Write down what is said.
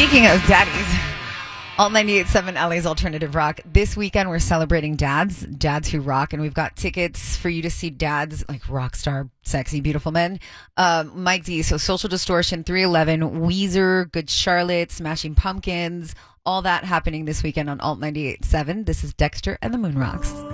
Speaking of daddies, Alt 98.7 LA's Alternative Rock. This weekend we're celebrating dads who rock, and we've got tickets for you to see dads like rock star, sexy, beautiful men. Mike D, so Social Distortion, 311, Weezer, Good Charlotte, Smashing Pumpkins, all that happening this weekend on Alt 98.7. This is Dexter and the Moon Rocks.